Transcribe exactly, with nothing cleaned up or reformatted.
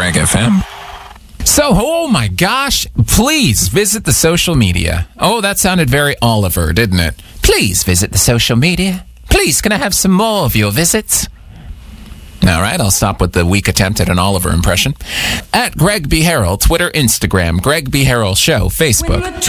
Greg F M. So, oh my gosh, please visit the social media. Oh, that sounded very Oliver, didn't it? Please visit the social media. Please, can I have some more of your visits? All right, I'll stop with the weak attempt at an Oliver impression. At Greg B. Harrell, Twitter, Instagram, Greg B. Harrell Show, Facebook.